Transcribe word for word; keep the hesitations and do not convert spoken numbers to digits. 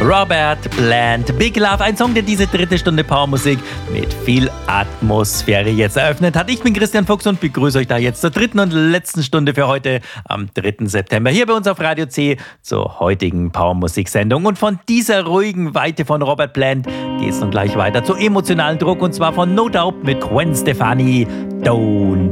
Robert Plant, Big Love, ein Song, der diese dritte Stunde Powermusik mit viel Atmosphäre jetzt eröffnet hat. Ich bin Christian Fuchs und begrüße euch da jetzt zur dritten und letzten Stunde für heute am dritten September hier bei uns auf Radio C zur heutigen Powermusik-Sendung. Und von dieser ruhigen Weite von Robert Plant geht es nun gleich weiter zu emotionalen Druck, und zwar von No Doubt mit Gwen Stefani, Don't